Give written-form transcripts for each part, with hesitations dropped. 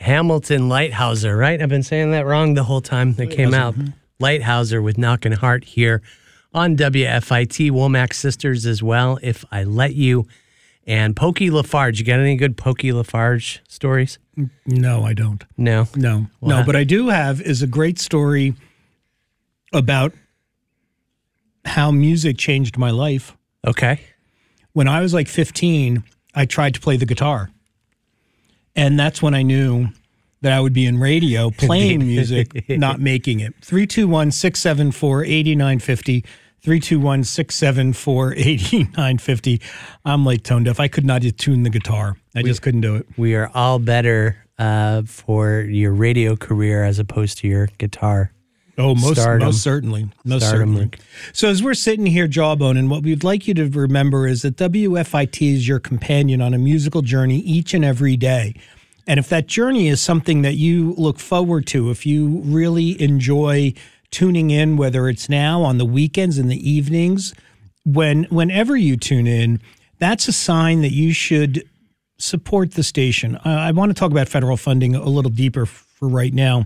Hamilton Lighthouser, right? I've been saying that wrong the whole time that came out. Lighthouser with Knockin' Heart here on WFIT. Womack Sisters as well, If I Let You. And Pokey Lafarge. You got any good Pokey Lafarge stories? No, I don't. No? No. But I do have is a great story about how music changed my life. Okay. When I was like 15, I tried to play the guitar. And that's when I knew that I would be in radio playing music, not making it. 321-674-8950. 321-674-8950. I'm like tone deaf. I could not tune the guitar. I just couldn't do it. We are all better for your radio career as opposed to your guitar. Oh, most certainly. Most certainly. So as we're sitting here jawboning, what we'd like you to remember is that WFIT is your companion on a musical journey each and every day. And if that journey is something that you look forward to, if you really enjoy tuning in, whether it's now on the weekends and the evenings, whenever you tune in, that's a sign that you should support the station. I want to talk about federal funding a little deeper for right now.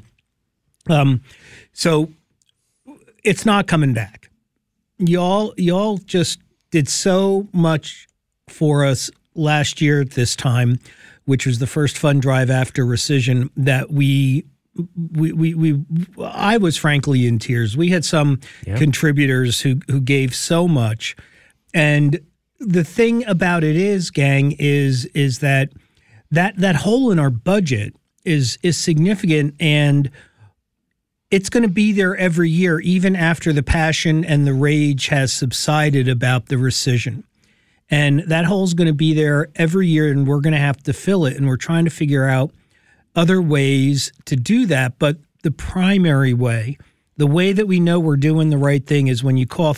So it's not coming back. Y'all just did so much for us last year at this time, which was the first fund drive after rescission, that I was frankly in tears. We had some contributors who gave so much. And the thing about it is, gang, is that hole in our budget is significant, and it's going to be there every year, even after the passion and the rage has subsided about the rescission. And that hole's going to be there every year, and we're going to have to fill it. And we're trying to figure out other ways to do that. But the primary way, the way that we know we're doing the right thing, is when you call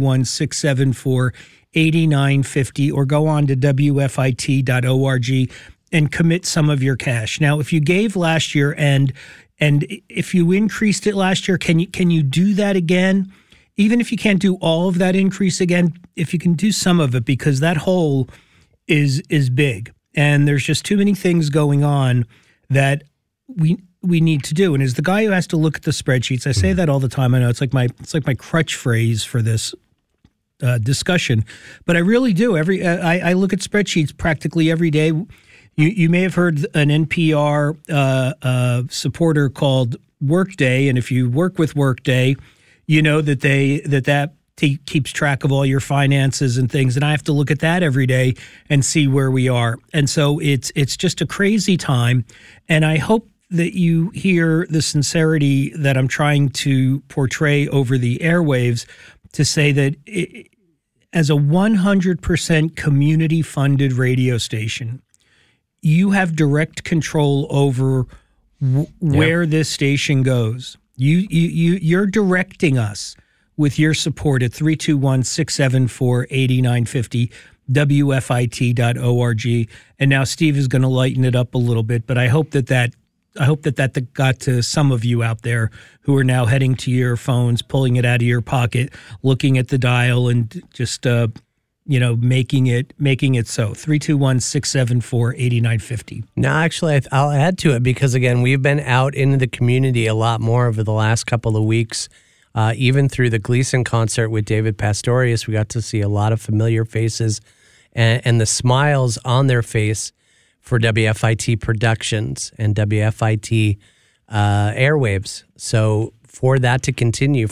321-674-8950 or go on to WFIT.org and commit some of your cash. Now, if you gave last year and if you increased it last year, can you do that again? Even if you can't do all of that increase again, if you can do some of it, because that hole is big, and there's just too many things going on that we need to do. And as the guy who has to look at the spreadsheets, I say that all the time. I know it's like my crutch phrase for this discussion, but I really do. I look at spreadsheets practically every day. You may have heard an NPR supporter called Workday, and if you work with Workday, you know that that keeps track of all your finances and things, and I have to look at that every day and see where we are. And so it's just a crazy time, and I hope that you hear the sincerity that I'm trying to portray over the airwaves to say that as a 100% community-funded radio station, you have direct control over where this station goes. You're directing us with your support at 321-674-8950, WFIT.org. And now Steve is going to lighten it up a little bit, but I hope that got to some of you out there who are now heading to your phones, pulling it out of your pocket, looking at the dial, and just making it so. 321-674-8950. No, actually, I'll add to it because, again, we've been out into the community a lot more over the last couple of weeks. Even through the Gleason concert with David Pastorius, we got to see a lot of familiar faces and the smiles on their face for WFIT Productions and WFIT airwaves. So for that to continue,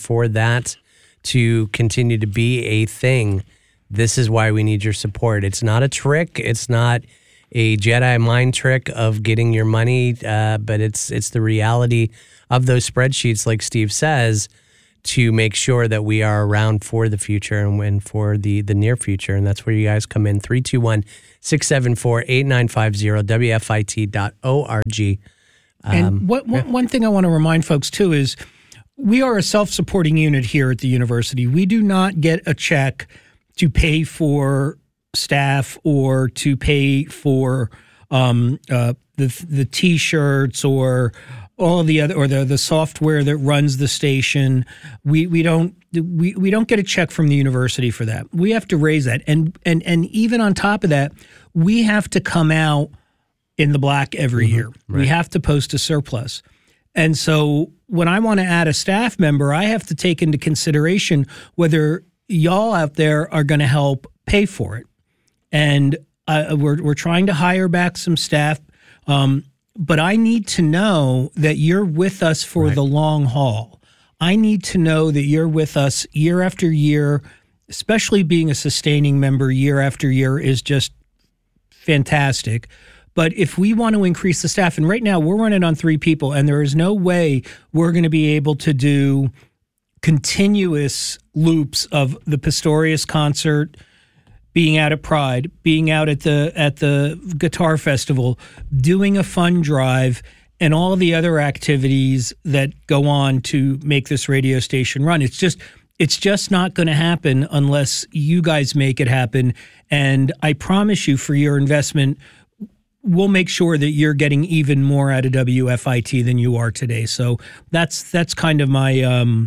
to be a thing, this is why we need your support. It's not a trick. It's not a Jedi mind trick of getting your money, but it's the reality of those spreadsheets, like Steve says, to make sure that we are around for the future and for the near future. And that's where you guys come in. 321-674-8950, WFIT.org. And one thing I want to remind folks, too, is we are a self-supporting unit here at the university. We do not get a check to pay for staff or to pay for the T-shirts or all of the other, or the software that runs the station. We don't get a check from the university for that. We have to raise that, and even on top of that, we have to come out in the black every year. Right. We have to post a surplus. And so when I want to add a staff member, I have to take into consideration whether y'all out there are going to help pay for it. And we're trying to hire back some staff, but I need to know that you're with us for the long haul. I need to know that you're with us year after year, especially being a sustaining member year after year is just fantastic. But if we want to increase the staff, and right now we're running on 3 people, and there is no way we're going to be able to do continuous loops of the Pistorius concert, being out at Pride, being out at the Guitar Festival, doing a fund drive, and all the other activities that go on to make this radio station run. It's just not going to happen unless you guys make it happen. And I promise you, for your investment, we'll make sure that you're getting even more out of WFIT than you are today. So that's kind of my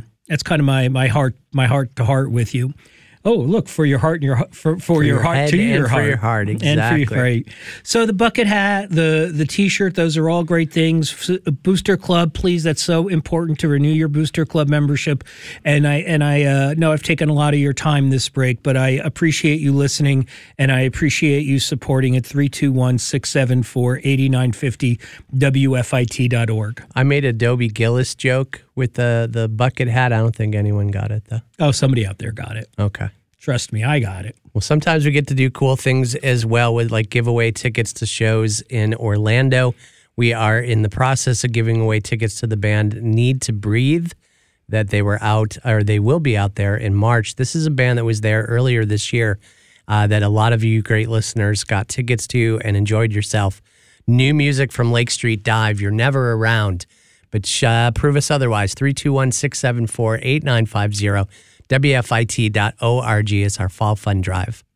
heart to heart with you. Oh, look, for your heart and your for your heart to your heart. For your heart, exactly. And for your heart. So the bucket hat, the T-shirt, those are all great things. Booster Club, please, that's so important to renew your Booster Club membership. And I know I've taken a lot of your time this break, but I appreciate you listening, and I appreciate you supporting at 321-674-8950 WFIT.org. I made a Dobie Gillis joke with the bucket hat. I don't think anyone got it, though. Oh, somebody out there got it. Okay. Trust me, I got it. Well, sometimes we get to do cool things as well with like give away tickets to shows in Orlando. We are in the process of giving away tickets to the band Need to Breathe, that they were out, or they will be out there in March. This is a band that was there earlier this year that a lot of you great listeners got tickets to and enjoyed yourself. New music from Lake Street Dive. You're never around, but prove us otherwise. 321-674-8950. WFIT.org is our fall fund drive.